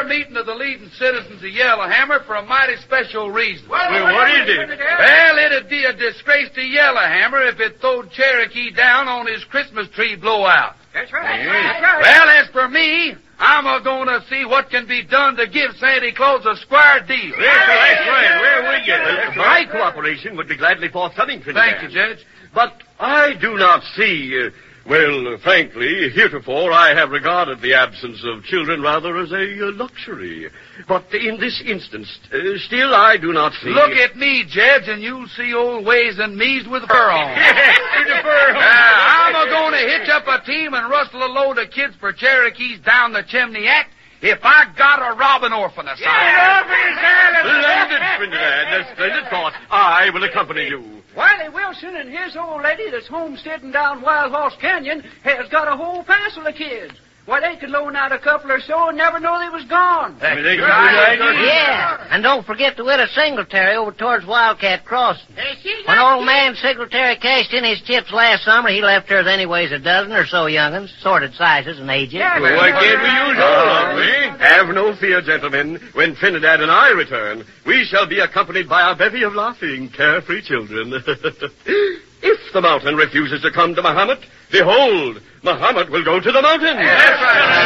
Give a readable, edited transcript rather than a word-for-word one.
here meeting of the leading citizens of Yellowhammer for a mighty special reason. Well, what is it? Well, it'd be a disgrace to Yellowhammer if it throwed Cherokee down on his Christmas tree blowout. That's right. Well, as for me, I'm a-going to see what can be done to give Santa Claus a square deal. That's right. Where we get it. My cooperation would be gladly forthcoming, Trinidad. Thank you, Judge. But I do not see... frankly, heretofore I have regarded the absence of children rather as a luxury. But in this instance, still I do not see... Look at me, Judge, and you'll see old Ways and Me's with fur on. I'm a-going to hitch up a team and rustle a load of kids for Cherokees down the chimney act if I got a robbing orphan asylum. Splendid, Trinidad. A splendid thought. I will accompany you. Wiley Wilson and his old lady that's homesteading down Wild Horse Canyon has got a whole passel of kids. Why, they could loan out a couple or so and never know they was gone. Yeah, and don't forget the widow Singletary over towards Wildcat Crossing. When old man Singletary cashed in his chips last summer, he left her anyways a dozen or so young'uns, sorted sizes and ages. Why can't we use all of them? Have no fear, gentlemen. When Trinidad and I return, we shall be accompanied by a bevy of laughing, carefree children. If the mountain refuses to come to Muhammad, behold, Muhammad will go to the mountain. That's right.